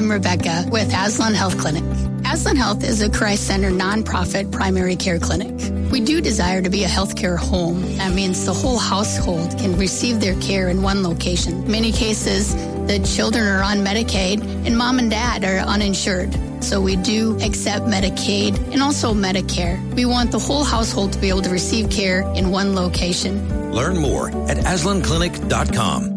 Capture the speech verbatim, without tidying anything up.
I'm Rebecca with Aslan Health Clinic. Aslan Health is a Christ-centered nonprofit primary care clinic. We do desire to be a healthcare home. That means the whole household can receive their care in one location. In many cases, the children are on Medicaid and mom and dad are uninsured. So we do accept Medicaid and also Medicare. We want the whole household to be able to receive care in one location. Learn more at aslan clinic dot com.